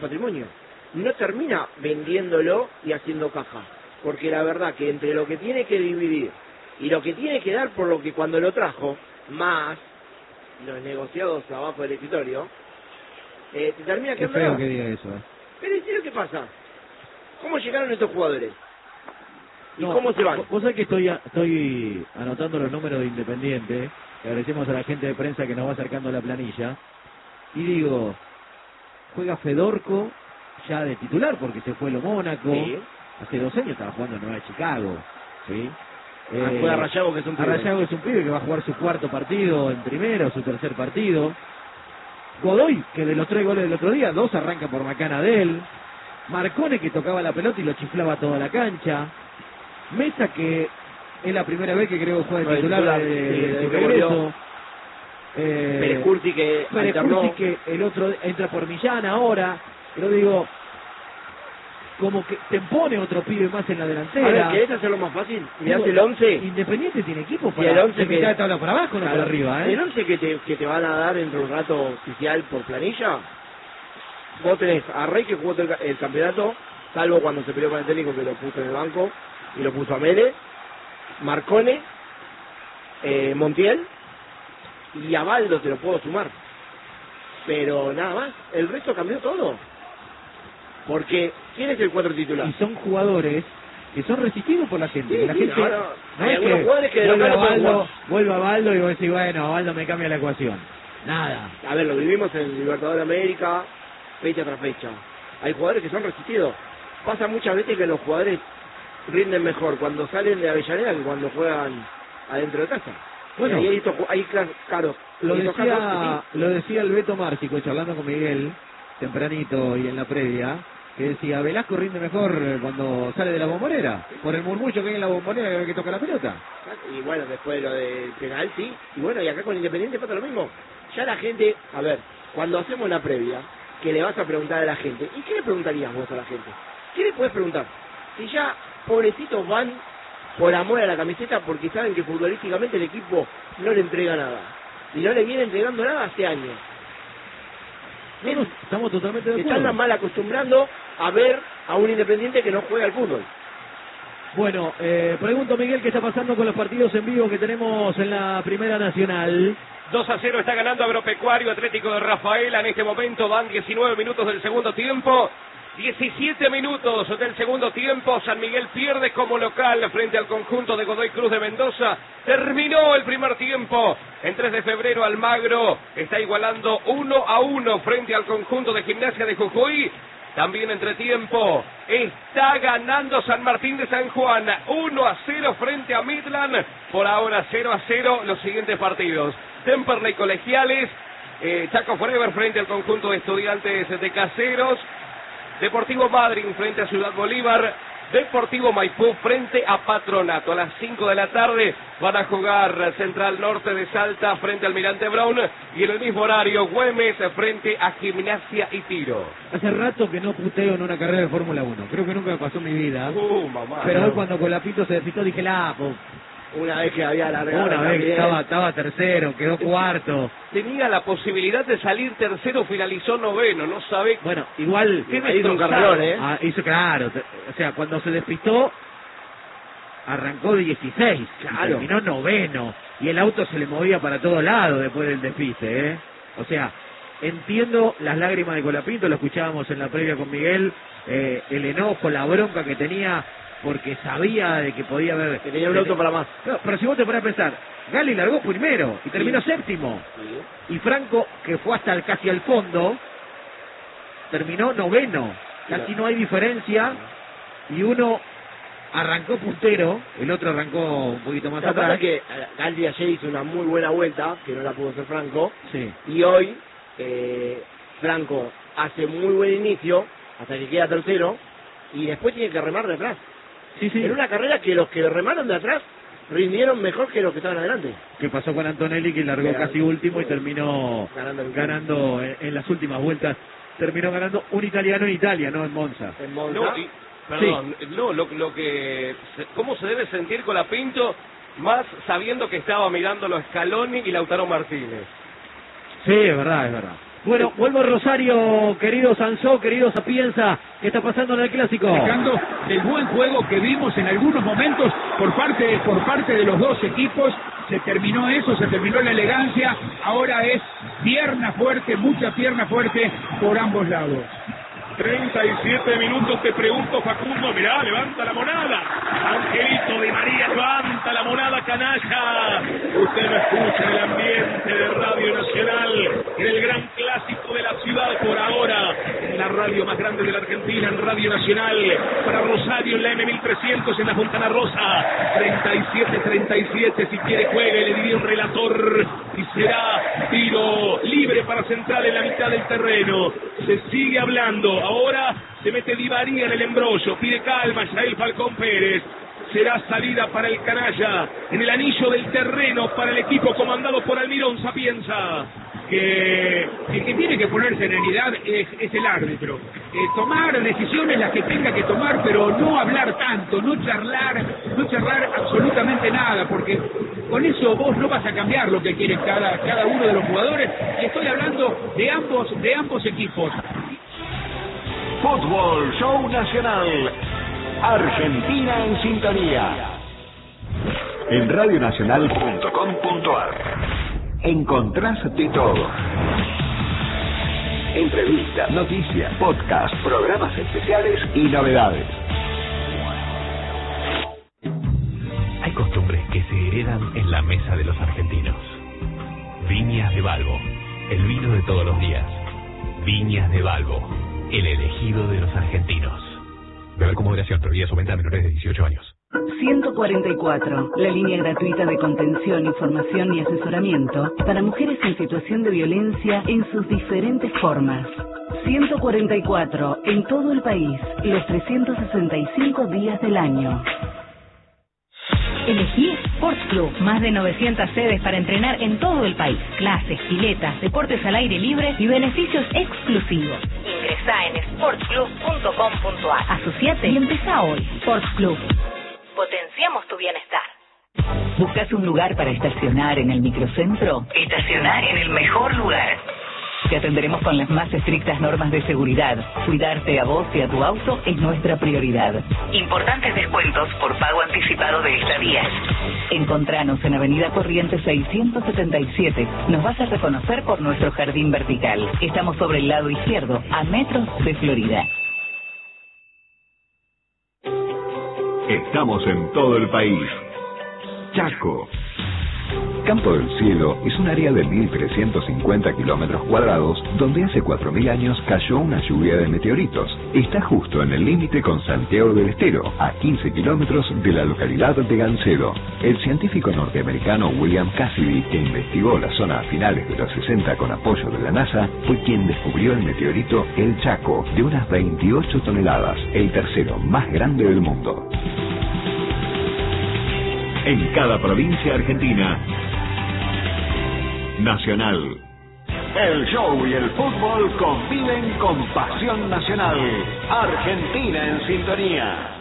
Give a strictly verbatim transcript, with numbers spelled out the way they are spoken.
patrimonio. No termina vendiéndolo y haciendo caja. Porque la verdad que entre lo que tiene que dividir y lo que tiene que dar por lo que cuando lo trajo, más los negociados abajo del escritorio, eh, te termina quedando... Qué feo que diga eso, eh. Pero ¿y qué pasa? ¿Cómo llegaron estos jugadores? ¿Y no, cómo se van? Vos sabés que estoy, estoy anotando los números de Independiente, le agradecemos a la gente de prensa que nos va acercando la planilla, y digo, juega Fedorco ya de titular porque se fue lo Mónaco, sí. Hace dos años estaba jugando en Nueva Chicago, ¿sí? Ah, eh, juega Rayago, que es un pibe. Rayago es un pibe que va a jugar su cuarto partido en primero, su tercer partido. Godoy, que de los tres goles del otro día, dos arranca por macana de él. Marcone, que tocaba la pelota y lo chiflaba toda la cancha. Mesa, que es la primera vez que creo que juega de titular, titular de, de, de, de regreso. Eh, Pérez Curti, que Pérez Curti, que el otro entra por Millán ahora. Pero digo, como que te pone otro pibe más en la delantera. A ver, ¿querés hacerlo más fácil? Mirás el once. Independiente tiene equipo para el once que de tabla para abajo, no claro, para arriba, ¿eh? El once que te, que te van a dar dentro de un rato oficial por planilla. Vos tenés a Rey, que jugó el, el campeonato, salvo cuando se peleó con el técnico, que lo puso en el banco y lo puso a Mele, Marcone, eh, Montiel y a Baldo te lo puedo sumar. Pero nada más, el resto cambió todo. Porque, ¿quién es el cuatro titular? Y son jugadores que son resistidos por la gente. Sí, la sí, gente no, no, no hay es algunos que jugadores que de vuelve, a local no Baldo, vuelve a Baldo y vos decís, bueno, a Baldo me cambia la ecuación. Nada. A ver, lo vivimos en el Libertadores de América, fecha tras fecha. Hay jugadores que son resistidos. Pasa muchas veces que los jugadores rinden mejor cuando salen de Avellaneda que cuando juegan adentro de casa. Bueno, y ahí esto, ahí claro, lo decía, lo decía el Beto Márcico, charlando con Miguel tempranito y en la previa, que decía, Velasco rinde mejor cuando sale de la bombonera, por el murmullo que hay en la bombonera que, que toca la pelota. Y bueno, después de lo del penal, sí. Y bueno, y acá con Independiente pasa lo mismo. Ya la gente, a ver, cuando hacemos la previa, que le vas a preguntar a la gente, ¿y qué le preguntarías vos a la gente? ¿Qué le puedes preguntar? Si ya, pobrecitos, van por amor a la camiseta porque saben que futbolísticamente el equipo no le entrega nada. Y no le viene entregando nada hace años. No, no, estamos totalmente de acuerdo. Se están mal acostumbrando a ver a un Independiente que no juega al fútbol. Bueno, eh, pregunto, Miguel, ¿qué está pasando con los partidos en vivo que tenemos en la Primera Nacional? dos a cero está ganando Agropecuario Atlético de Rafaela en este momento. Van diecinueve minutos del segundo tiempo. diecisiete minutos del segundo tiempo. San Miguel pierde como local frente al conjunto de Godoy Cruz de Mendoza. Terminó el primer tiempo. En tres de febrero Almagro está igualando uno a uno frente al conjunto de Gimnasia de Jujuy. También entre tiempo está ganando San Martín de San Juan uno a cero frente a Midland. Por ahora cero a cero los siguientes partidos. Temperley Colegiales, eh, Chaco Forever frente al conjunto de Estudiantes de Caseros. Deportivo Madryn frente a Ciudad Bolívar. Deportivo Maipú frente a Patronato. A las cinco de la tarde van a jugar Central Norte de Salta frente al Almirante Brown. Y en el mismo horario Güemes frente a Gimnasia y Tiro. Hace rato que no puteo en una carrera de Fórmula uno. Creo que nunca me pasó en mi vida. Uh, mamá, Pero no. hoy cuando Colapito se despistó dije, la, po. Una vez que había alargado. Una vez que estaba, estaba tercero, quedó cuarto. Tenía la posibilidad de salir tercero, finalizó noveno, no sabe. Bueno, igual hizo un carrerón, ¿eh? Ah, hizo claro, o sea, cuando se despistó arrancó de dieciséis, claro. Y terminó noveno y el auto se le movía para todos lados después del despiste, ¿eh? O sea, entiendo las lágrimas de Colapinto, lo escuchábamos en la previa con Miguel, eh, el enojo, la bronca que tenía porque sabía de que podía haber... Que tenía un auto para más. No, pero si vos te pones a pensar, Gali largó primero y terminó sí. séptimo. Sí. Y Franco, que fue hasta el, casi al fondo, terminó noveno. Casi sí. no hay diferencia. Y uno arrancó puntero, el otro arrancó un poquito más la atrás. La que Gali ayer hizo una muy buena vuelta, que no la pudo hacer Franco. Sí. Y hoy, eh, Franco hace muy buen inicio, hasta que queda tercero, y después tiene que remar de atrás. Sí, sí. En una carrera que los que remaron de atrás rindieron mejor que los que estaban adelante. ¿Qué pasó con Antonelli, que largó casi último y terminó ganando, ganando en, en las últimas vueltas? Terminó ganando un italiano en Italia, no en Monza. En Monza. No, y, perdón, sí. no, lo, lo que... ¿Cómo se debe sentir Colapinto más sabiendo que estaba mirándolo Scaloni y Lautaro Martínez? Sí, es verdad, es verdad. Bueno, vuelvo a Rosario, querido Sansó, querido Sapienza, ¿qué está pasando en el Clásico? Dejando del buen juego que vimos en algunos momentos por parte, por parte de los dos equipos, se terminó eso, se terminó la elegancia, ahora es pierna fuerte, mucha pierna fuerte por ambos lados. treinta y siete minutos, te pregunto, Facundo, mirá, levanta la monada. Angelito Di María levanta la monada, canalla. Usted lo escucha en el ambiente de Radio Nacional, en el gran clásico de la ciudad por ahora, en la radio más grande de la Argentina, en Radio Nacional, para Rosario en la M mil trescientos en la Fontana Rosa. treinta y siete treinta y siete, si quiere juegue, le diría un relator, y será tiro libre para Central en la mitad del terreno. Se sigue hablando. Ahora se mete Di María en el embrollo, pide calma Yael Falcón Pérez. Será salida para el canalla en el anillo del terreno para el equipo comandado por Almirón Sapienza. Que el que tiene que poner serenidad es, es el árbitro. Eh, tomar decisiones las que tenga que tomar, pero no hablar tanto, no charlar, no charlar absolutamente nada, porque con eso vos no vas a cambiar lo que quiere cada, cada uno de los jugadores. Y estoy hablando de ambos, de ambos equipos. Fútbol Show Nacional. Argentina en sintonía. En radionacional punto com punto ar encontrás de todo. Entrevistas, noticias, podcast, programas especiales y novedades. Hay costumbres que se heredan en la mesa de los argentinos. Viñas de Balbo, el vino de todos los días. Viñas de Balbo, el elegido de los argentinos. Beber con moderación, prohibida o venta a menores de dieciocho años. ciento cuarenta y cuatro, la línea gratuita de contención, información y asesoramiento para mujeres en situación de violencia en sus diferentes formas. ciento cuarenta y cuatro, en todo el país, los trescientos sesenta y cinco días del año. Elegí Sports Club, más de novecientas sedes para entrenar en todo el país. Clases, piletas, deportes al aire libre y beneficios exclusivos. Ingresá en sports club punto com punto ar. Asociate y empezá hoy. Sports Club. Potenciamos tu bienestar. ¿Buscas un lugar para estacionar en el microcentro? Estacionar en el mejor lugar. Te atenderemos con las más estrictas normas de seguridad. Cuidarte a vos y a tu auto es nuestra prioridad. Importantes descuentos por pago anticipado de estadías. Encontranos en Avenida Corrientes seiscientos setenta y siete. Nos vas a reconocer por nuestro jardín vertical. Estamos sobre el lado izquierdo, a metros de Florida. Estamos en todo el país. Chaco. Campo del Cielo es un área de mil trescientos cincuenta kilómetros cuadrados donde hace cuatro mil años cayó una lluvia de meteoritos. Está justo en el límite con Santiago del Estero, a quince kilómetros de la localidad de Gancedo. El científico norteamericano William Cassidy, que investigó la zona a finales de los sesenta con apoyo de la NASA, fue quien descubrió el meteorito El Chaco, de unas veintiocho toneladas, el tercero más grande del mundo. En cada provincia argentina, Nacional. El show y el fútbol conviven con pasión nacional. Argentina en sintonía.